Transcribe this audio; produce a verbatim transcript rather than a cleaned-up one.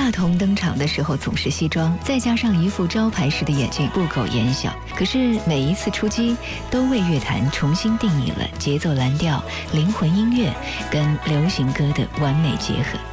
大同登场的时候总是西装，再加上一副招牌式的眼镜，不苟言笑。可是每一次出击，都为乐坛重新定义了节奏蓝调、灵魂音乐跟流行歌的完美结合。